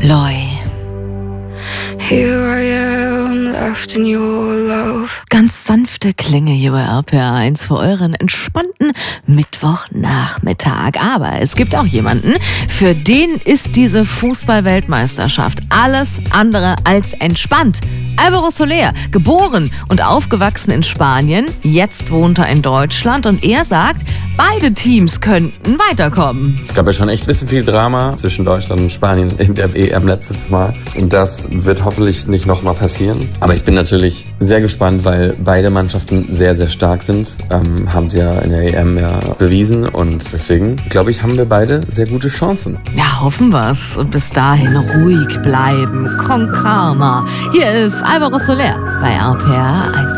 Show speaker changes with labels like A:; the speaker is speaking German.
A: Loy.
B: Here I am, left in your love.
A: Ganz sanfte Klänge hier bei RPR1 für euren entspannten Mittwochnachmittag. Aber es gibt auch jemanden, für den ist diese Fußball-Weltmeisterschaft alles andere als entspannt. Álvaro Soler, geboren und aufgewachsen in Spanien, jetzt wohnt er in Deutschland und er sagt, beide Teams könnten weiterkommen.
C: Es gab ja schon echt ein bisschen viel Drama zwischen Deutschland und Spanien in der EM letztes Mal. Und das wird hoffentlich nicht nochmal passieren. Aber ich bin natürlich sehr gespannt, weil beide Mannschaften sehr, sehr stark sind. Haben sie ja in der EM ja bewiesen. Und deswegen, glaube ich, haben wir beide sehr gute Chancen.
A: Ja, hoffen wir's. Und bis dahin ruhig bleiben. Con calma. Hier ist Álvaro Soler bei RPR1.